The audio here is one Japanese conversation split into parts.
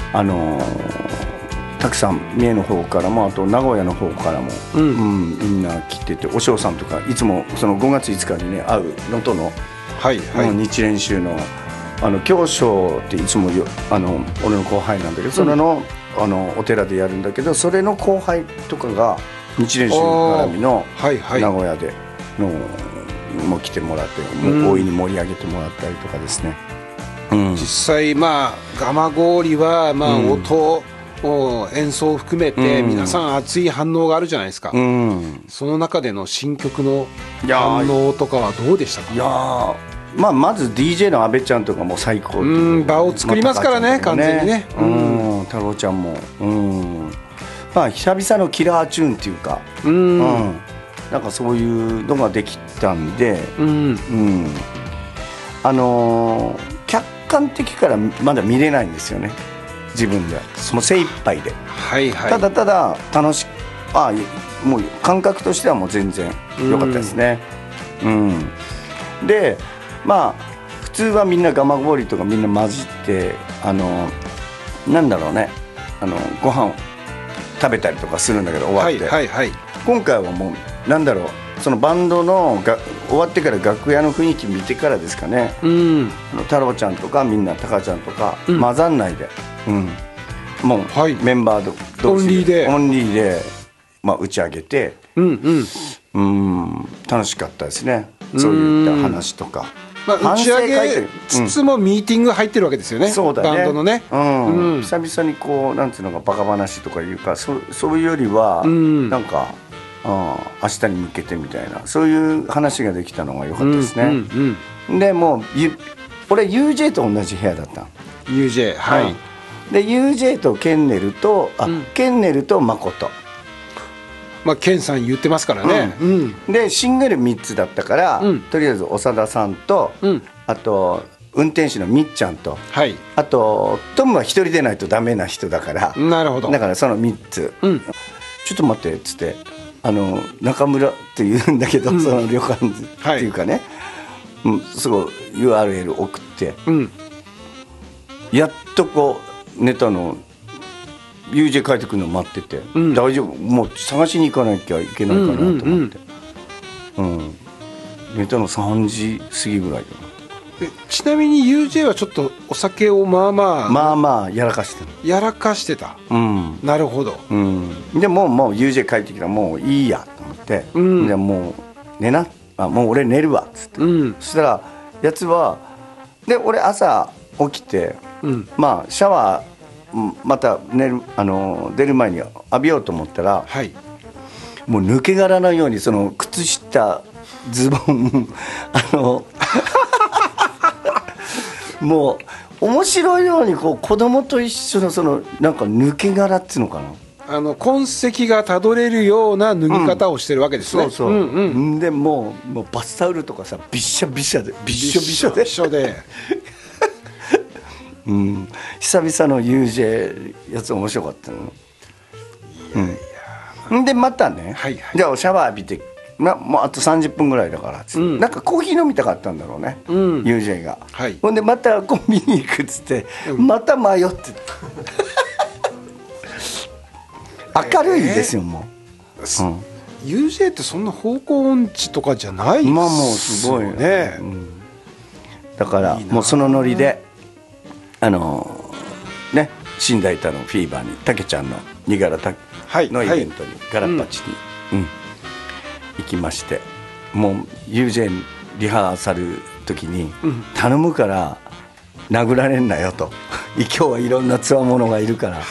たくさん三重の方からもあと名古屋の方からも、みんな来てて、お嬢さんとかいつもその5月5日にね会う能登の、日蓮宗の教章っていつも俺の後輩なんだけど、それの、お寺でやるんだけど、それの後輩とかが日蓮宗絡みの名古屋でもう来てもらって、もう大いに盛り上げてもらったりとかですね。 実際蒲郡は音、演奏を含めて皆さん熱い反応があるじゃないですか。その中での新曲の反応とかはどうでしたか？ いやまず DJ の阿部ちゃんとかも最高、 場を作りますからね、完全にね。 太郎ちゃんも、久々のキラーチューンっていうか、なんかそういうのができたんで、客観的からまだ見れないんですよね、自分で。もう精一杯で、ただただ楽しく、もう感覚としてはもう全然良かったですね。で普通はみんな蒲郡とかみんな混じってなんだろうね、ご飯を食べたりとかするんだけど、終わって、今回はもうなんだろう、そのバンドの終わってから楽屋の雰囲気見てからですかね、太郎ちゃんとかみんなタカちゃんとか混ざんないで、もうメンバー同士でオンリーで打ち上げて、楽しかったですね。そういった話とか打ち上げつつもミーティング入ってるわけですよね、 そうだね、 バンドのね。 久々にこうなんていうのかバカ話とかいうか、そういうよりはなんか明日に向けてみたいな、そういう話ができたのが良かったですね。でもう俺 UJ と同じ部屋だった。 UJ で UJ とケンネルとケンネルと誠、 ケンさん言ってますからね。 でシングル3つだったから、とりあえず長田さんと、あと運転手のみっちゃんと、あとトムは一人でないとダメな人だから、 なるほど、 だからその3つ、ちょっと待ってっつって、中村って言うんだけど、その旅館っていうかね、すごい URL 送って、やっとこうネタのUJ 帰ってくるの待ってて、大丈夫、もう探しに行かなきゃいけないかなと思って、ネタの3時過ぎぐらいで。 ちなみに UJ はちょっとお酒をまあやらかしてた。 なるほど。 でもう UJ 帰ってきたらもういいやと思って、でもう寝な、もう俺寝るわっつって、そしたらやつはで、俺朝起きて、シャワーまた出る前に浴びようと思ったら、もう抜け殻のようにその靴下ズボンもう面白いようにこう子供と一緒のそのなんか抜け殻っていうのかな、 痕跡がたどれるような脱ぎ方をしてるわけですね。 でもうバスタオルとかさ、びっしょびしょで久々の UJ やつ面白かったの。でまたね、じゃあシャワー浴びて、もうあと30分ぐらいだから、なんかコーヒー飲みたかったんだろうね、UJ が。ほんでまたコンビニ行くっつって、また迷って明るいですよ、もう。 UJ ってそんな方向音痴とかじゃないですよね。 もうすごいね。だからもうそのノリで新大田のフィーバーにたけちゃんの身柄のイベントにガラッパチに行きまして、もう UJ リハーサル時に頼むから殴られんなよと今日はいろんなつわものがいるから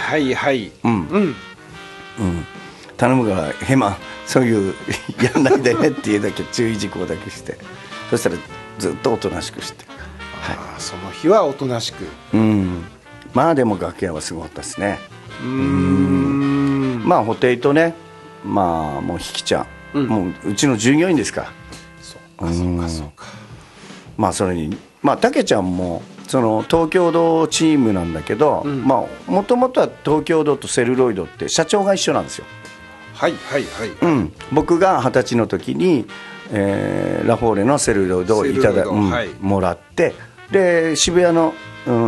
頼むからヘマそういうやんないでねっていうだけ注意事項だけして、そしたらずっとおとなしくして、 その日はおとなしく、 でも楽屋はすごかったですね。布袋とね、もうひきちゃん、もうちの従業員ですから。そうか。それにたけちゃんもその東京堂チームなんだけど、もともとは東京堂とセルロイドって社長が一緒なんですよ。僕が20歳の時に、ラフォーレのセルロイドをもらって、で渋谷の